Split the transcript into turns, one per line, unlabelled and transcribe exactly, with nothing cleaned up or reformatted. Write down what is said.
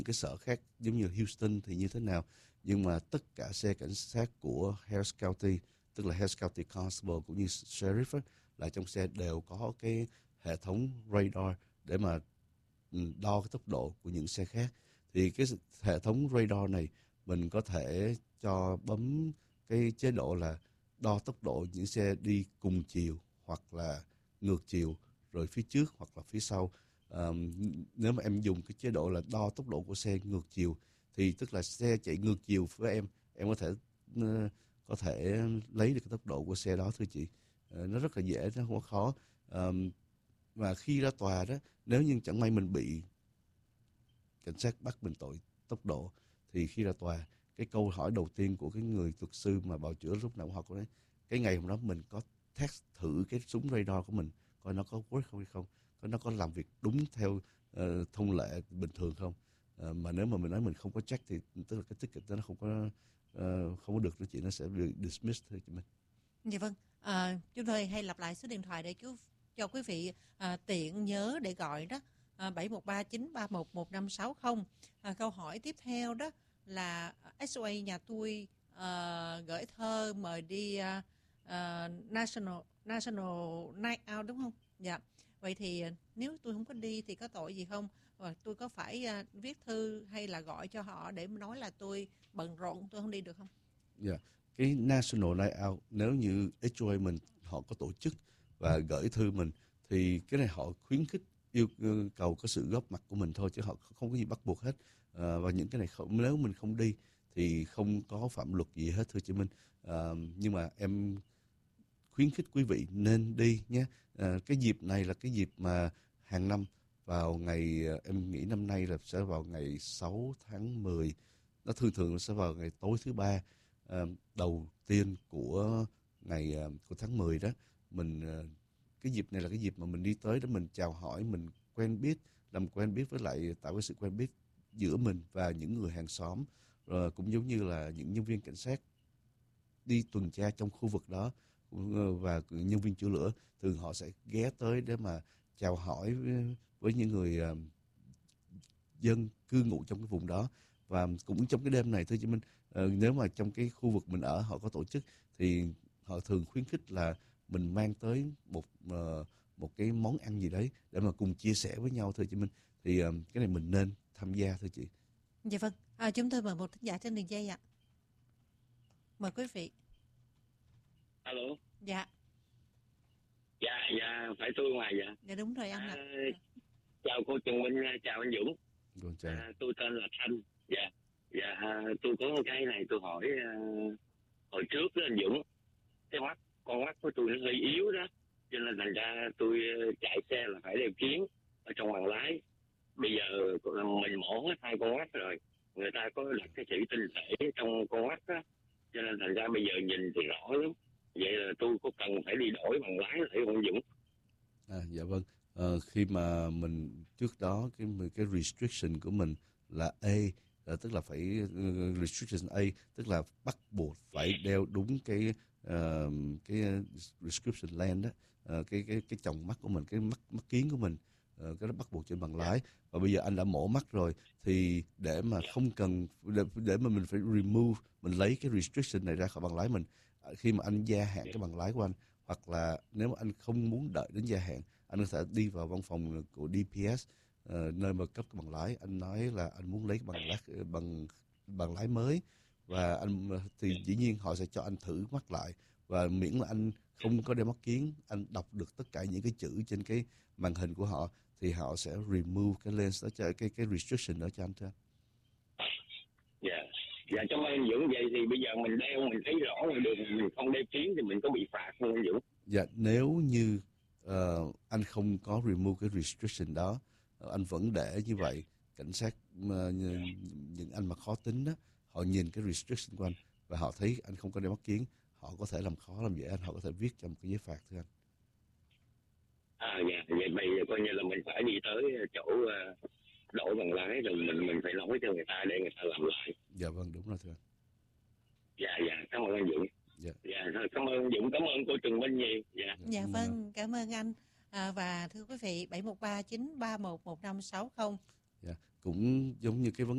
cái sở khác giống như Houston thì như thế nào, nhưng mà tất cả xe cảnh sát của Harris County, tức là Harris County Constable cũng như Sheriff á, là trong xe đều có cái hệ thống radar để mà đo cái tốc độ của những xe khác. Thì cái hệ thống radar này mình có thể cho bấm cái chế độ là đo tốc độ những xe đi cùng chiều hoặc là ngược chiều, rồi phía trước hoặc là phía sau. Um, nếu mà em dùng cái chế độ là đo tốc độ của xe ngược chiều thì tức là xe chạy ngược chiều với em, em có thể uh, có thể lấy được cái tốc độ của xe đó thưa chị. Uh, nó rất là dễ, nó không có khó. Um, và khi ra tòa đó, nếu như chẳng may mình bị cảnh sát bắt mình tội tốc độ thì khi ra tòa, cái câu hỏi đầu tiên của cái người luật sư mà bào chữa lúc nào cũng hỏi cô ấy, cái ngày hôm đó mình có test thử cái súng radar của mình coi nó có work không hay không, coi nó có làm việc đúng theo uh, thông lệ bình thường không. Uh, mà nếu mà mình nói mình không có check thì tức là cái ticket đó nó không có uh, không có được nữa chị, nó sẽ bị dismissed thôi chị Minh.
Dạ vâng, à, chúng tôi hay lặp lại số điện thoại để chú cho quý vị à, tiện nhớ để gọi đó, à, bảy một ba chín ba một một năm sáu không. À, câu hỏi tiếp theo đó là ét o a nhà tôi à, gửi thơ mời đi à, à, National National Night Out đúng không? Dạ. Vậy thì nếu tôi không có đi thì có tội gì không? Và tôi có phải à, viết thư hay là gọi cho họ để nói là tôi bận rộn tôi không đi được không?
Dạ, yeah. Cái National Night Out nếu như ét o a mình họ có tổ chức và gửi thư mình thì cái này họ khuyến khích yêu cầu có sự góp mặt của mình thôi, chứ họ không có gì bắt buộc hết. À, và những cái này không, nếu mình không đi thì không có phạm luật gì hết thưa chị Minh. À, nhưng mà em khuyến khích quý vị nên đi nhé. À, cái dịp này là cái dịp mà hàng năm vào ngày, em nghĩ năm nay là sẽ vào ngày sáu tháng mười, nó thường thường sẽ vào ngày tối thứ ba uh, đầu tiên của ngày uh, của tháng mười đó. Mình uh, cái dịp này là cái dịp mà mình đi tới để mình chào hỏi, mình quen biết, làm quen biết với lại tạo cái sự quen biết giữa mình và những người hàng xóm, rồi cũng giống như là những nhân viên cảnh sát đi tuần tra trong khu vực đó và nhân viên chữa lửa, thường họ sẽ ghé tới để mà chào hỏi với, với những người uh, dân cư ngụ trong cái vùng đó. Và cũng trong cái đêm này thưa chị Minh, uh, nếu mà trong cái khu vực mình ở họ có tổ chức thì họ thường khuyến khích là mình mang tới một uh, một cái món ăn gì đấy để mà cùng chia sẻ với nhau thưa chị Minh. Thì uh, cái này mình nên tham gia thưa chị.
Dạ vâng, à, chúng tôi mời một thính giả trên đường dây ạ. Mời quý vị.
Alo.
Dạ.
Dạ, dạ, phải tôi ngoài dạ.
Dạ đúng rồi anh ạ.
À, chào cô Trường Minh, chào anh Dũng.
Rồi, chào.
À, tôi tên là Thanh. Dạ, dạ, tôi có một cái này tôi hỏi uh, hồi trước đó anh Dũng, cái mắt, con mắt của tôi nó hơi yếu đó, cho nên thành ra tôi chạy xe là phải đeo kiếng ở trong bàn lái. Bây giờ mình mổ hết hai con mắt rồi, người ta có đặt cái chữ tinh thể trong con mắt đó, cho nên thành ra bây giờ nhìn thì rõ lắm. Vậy là tôi có cần phải đi đổi bằng lái lại không Dũng?
À, dạ vâng. Ờ, khi mà mình trước đó cái cái restriction của mình là A, là tức là phải uh, restriction A, tức là bắt buộc phải đeo đúng cái uh, cái prescription lens đó, uh, cái cái cái chồng mắt của mình, cái mắt mắt kiến của mình, uh, cái đó bắt buộc trên bằng lái. Và bây giờ anh đã mổ mắt rồi thì để mà không cần để, để mà mình phải remove, mình lấy cái restriction này ra khỏi bằng lái mình khi mà anh gia hạn cái bằng lái của anh, hoặc là nếu mà anh không muốn đợi đến gia hạn, anh có thể đi vào văn phòng của đê pê ét, uh, nơi mà cấp cái bằng lái, anh nói là anh muốn lấy cái bằng lái bằng bằng lái mới, và anh thì dĩ nhiên họ sẽ cho anh thử mắt lại, và miễn là anh không có đeo mắt kiến, anh đọc được tất cả những cái chữ trên cái màn hình của họ thì họ sẽ remove cái lens đó, cho cái cái restriction đó cho anh thôi.
Dạ. Dạ, trong anh Dũng, vậy thì bây giờ mình đeo, mình thấy rõ ngoài đường, mình không đeo kiến thì mình có bị phạt không anh Dũng?
Dạ, nếu như uh, anh không có remove cái restriction đó, uh, anh vẫn để như vậy, cảnh sát uh, những anh mà khó tính đó, họ nhìn cái restriction của anh và họ thấy anh không có đeo mắt kiến, họ có thể làm khó làm dễ anh, họ có thể viết cho một cái giấy phạt thưa anh.
À dạ, vậy bây giờ coi như là mình phải đi tới chỗ uh, đổi bằng lái rồi mình mình phải nói cho người ta để người ta làm lại.
Dạ vâng, đúng rồi thưa anh.
Dạ dạ, cảm ơn anh Dũng.
Dạ.
Dạ, cảm ơn Dũng, cảm ơn cô Trường Minh nhiều. Dạ.
Dạ, dạ vâng, cảm ơn anh. À, và thưa quý vị, bảy một ba chín ba một một năm sáu không.
Dạ, cũng giống như cái vấn